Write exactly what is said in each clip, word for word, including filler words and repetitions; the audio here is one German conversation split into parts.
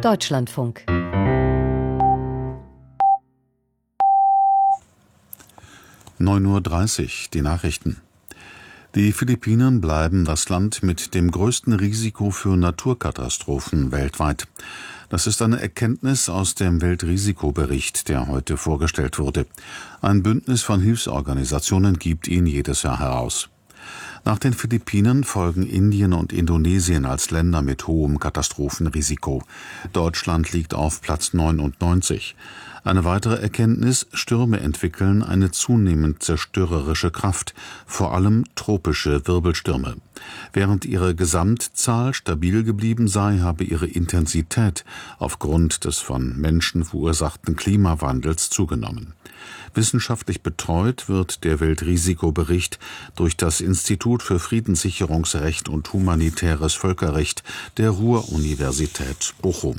Deutschlandfunk. neun Uhr dreißig, die Nachrichten. Die Philippinen bleiben das Land mit dem größten Risiko für Naturkatastrophen weltweit. Das ist eine Erkenntnis aus dem Weltrisikobericht, der heute vorgestellt wurde. Ein Bündnis von Hilfsorganisationen gibt ihn jedes Jahr heraus. Nach den Philippinen folgen Indien und Indonesien als Länder mit hohem Katastrophenrisiko. Deutschland liegt auf Platz neunundneunzig. Eine weitere Erkenntnis: Stürme entwickeln eine zunehmend zerstörerische Kraft, vor allem tropische Wirbelstürme. Während ihre Gesamtzahl stabil geblieben sei, habe ihre Intensität aufgrund des von Menschen verursachten Klimawandels zugenommen. Wissenschaftlich betreut wird der Weltrisikobericht durch das Institut für Friedenssicherungsrecht und humanitäres Völkerrecht der Ruhr-Universität Bochum.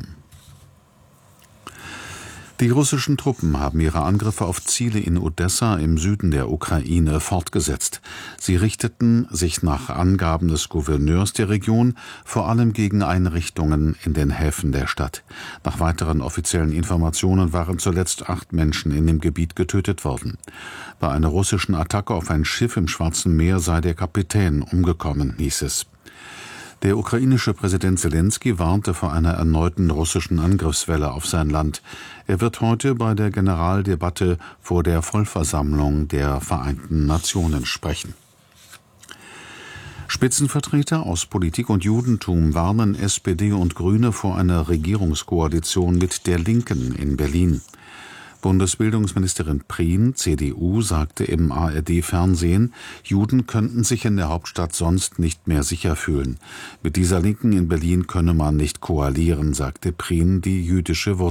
Die russischen Truppen haben ihre Angriffe auf Ziele in Odessa im Süden der Ukraine fortgesetzt. Sie richteten sich nach Angaben des Gouverneurs der Region vor allem gegen Einrichtungen in den Häfen der Stadt. Nach weiteren offiziellen Informationen waren zuletzt acht Menschen in dem Gebiet getötet worden. Bei einer russischen Attacke auf ein Schiff im Schwarzen Meer sei der Kapitän umgekommen, hieß es. Der ukrainische Präsident Selenskyj warnte vor einer erneuten russischen Angriffswelle auf sein Land. Er wird heute bei der Generaldebatte vor der Vollversammlung der Vereinten Nationen sprechen. Spitzenvertreter aus Politik und Judentum warnen S P D und Grüne vor einer Regierungskoalition mit der Linken in Berlin. Bundesbildungsministerin Prien, C D U, sagte im A R D-Fernsehen, Juden könnten sich in der Hauptstadt sonst nicht mehr sicher fühlen. Mit dieser Linken in Berlin könne man nicht koalieren, sagte Prien, die jüdische Wurzeln